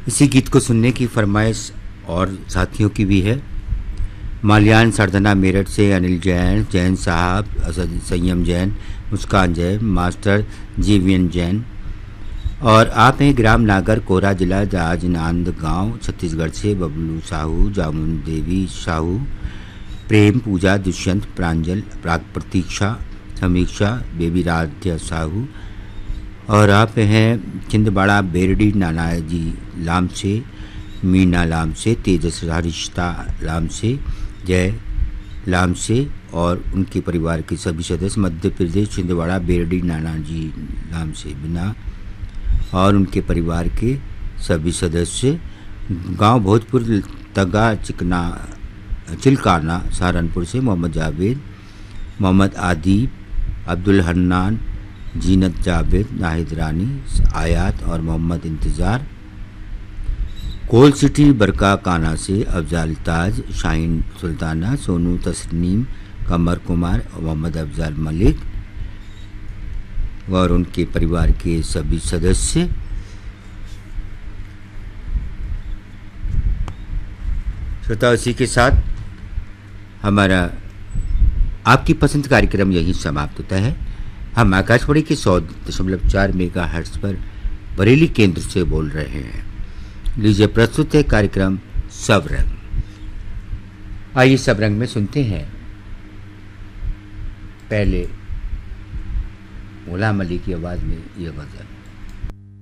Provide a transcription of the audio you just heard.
इसी गीत को सुनने की फरमाइश और साथियों की भी है। माल्यान सरदना मेरठ से अनिल जैन, जैन साहब, असद संयम जैन, मुस्कान जैन, मास्टर जीवीएन जैन। और आप हैं ग्राम नागर कोरा जिला जाजनांद गांव छत्तीसगढ़ से बबलू साहू, जामुन देवी साहू, प्रेम पूजा, दुष्यंत, प्रांजल, प्रतीक्षा, समीक्षा, बेबी राध्य साहू। और आप हैं छिंदवाड़ा बेरडी नानाजी लाम से, मीना लाम से, तेजस रिश्ता लाम से, जय लाम से और उनके परिवार के सभी सदस्य, मध्य प्रदेश छिंदवाड़ा बेरडी नानाजी लाम से बिना और उनके परिवार के सभी सदस्य, गांव भोजपुर तगा चिलकाना सहारनपुर से मोहम्मद जावेद, मोहम्मद आदिब, अब्दुल हन्नान, जीनत जावेद, नाहिद रानी, आयात और मोहम्मद इंतज़ार। कोल सिटी बरका काना से अफजाल ताज, शाहीन सुल्ताना, सोनू तस्नीम, कमर कुमार, मोहम्मद अफजाल मलिक और उनके परिवार के सभी सदस्य। श्रोता, इसी के साथ हमारा आपकी पसंद कार्यक्रम यही समाप्त होता है। हम आकाशवाणी के 100.4 मेगाहर्ट्ज़ पर बरेली केंद्र से बोल रहे हैं। लीजिए प्रस्तुत है कार्यक्रम सब रंग। आइए सब रंग में सुनते हैं पहले गुलाम अली की आवाज़ में यह गज़ल।